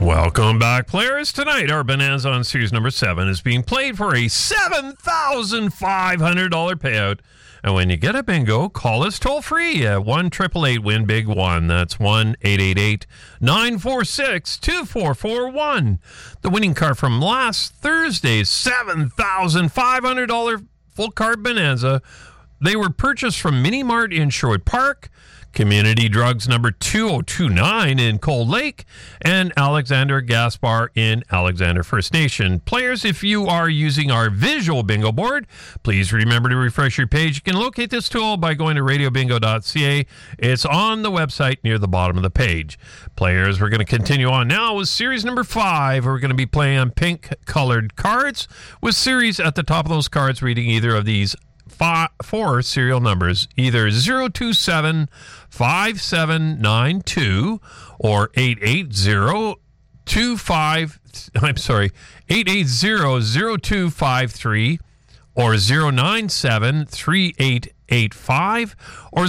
Welcome back, players. Tonight, our Bonanza on Series number 7 is being played for a $7,500 payout. And when you get a bingo, call us toll-free at 1-888-WIN-BIG-1. That's 1-888-946-2441. The winning card from last Thursday's $7,500 full card Bonanza. They were purchased from Mini Mart in Sherwood Park, Community Drugs number 2029 in Cold Lake, and Alexander Gas Bar in Alexander First Nation. Players, if you are using our visual bingo board, please remember to refresh your page. You can locate this tool by going to radiobingo.ca. It's on the website near the bottom of the page. Players, we're going to continue on now with series number 5. We're going to be playing on pink-colored cards with series at the top of those cards reading either of these four serial numbers, either 0275792 or 8800253 or 0973885 or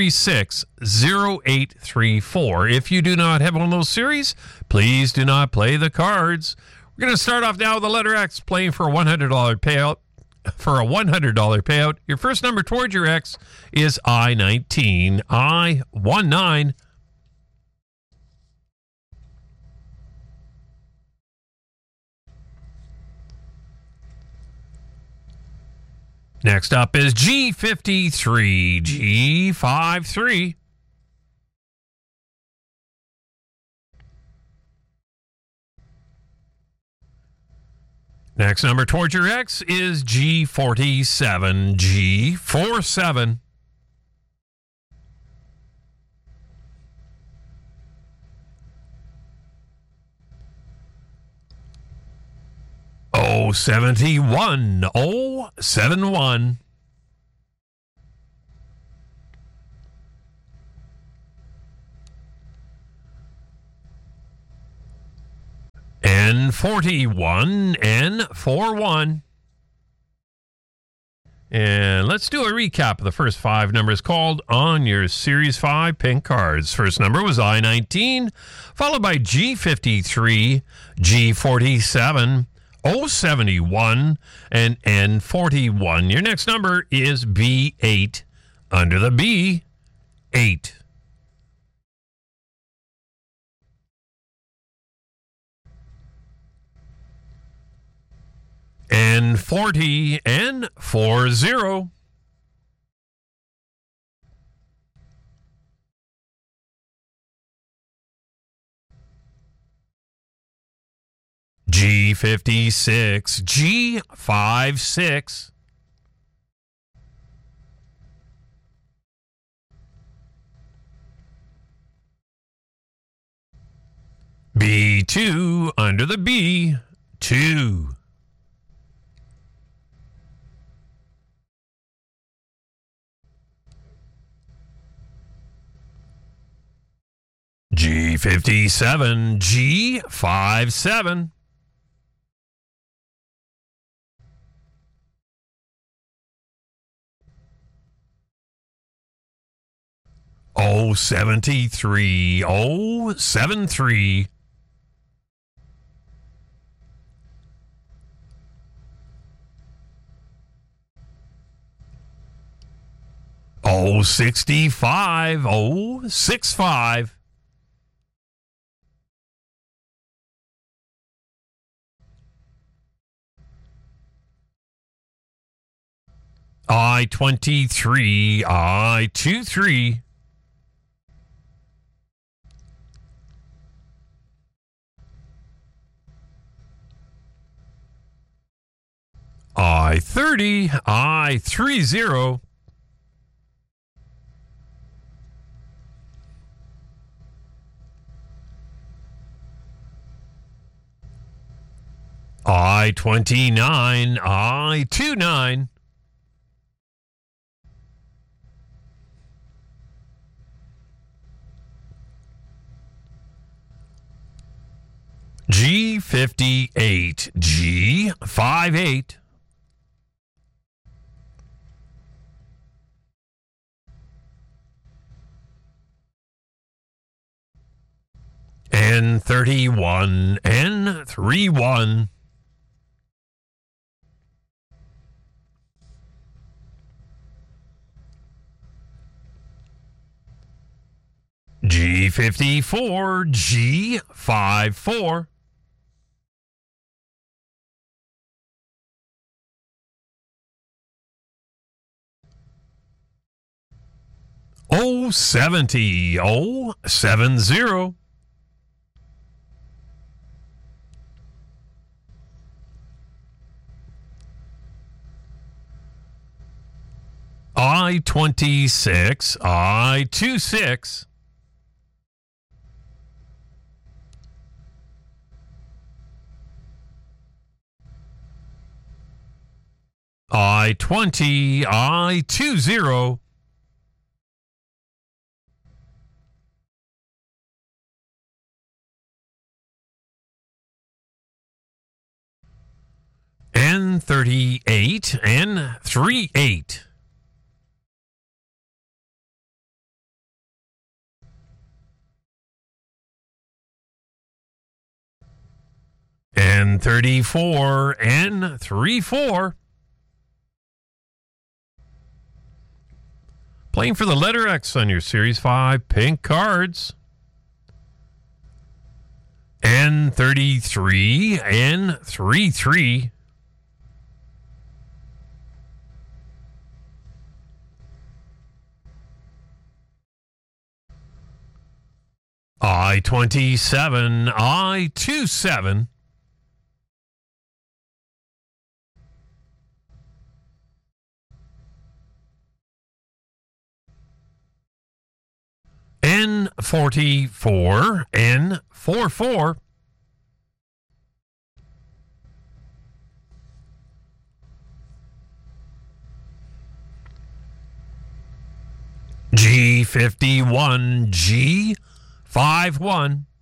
0360834. If you do not have one of those series, please do not play the cards. We're going to start off now with the letter X, playing for a $100 payout. For a $100 payout, your first number towards your X is I-19. I-19. Next up is G53. G53. Next number towards your X is G47. G47. O71. O71. N41, N41. And let's do a recap of the first 5 numbers called on your Series 5 pink cards. First number was I-19, followed by G53, G47, O71, and N41. Your next number is B8. Under the B, 8. N40 and 40. G56, G56. B2 under the B, 2. G57, G57. O73, O73. O65, O65. I-23, I-23. I-30, I-30. I-29, I-29. G58, G58. N31, N31. G54, G54. O70, O70. I-26, I-26. I-20, I-20. N38, N38. N34, N34. Playing for the letter X on your Series 5 pink cards. N33, N33. I-27, I-27. N44, N44. G51, G51.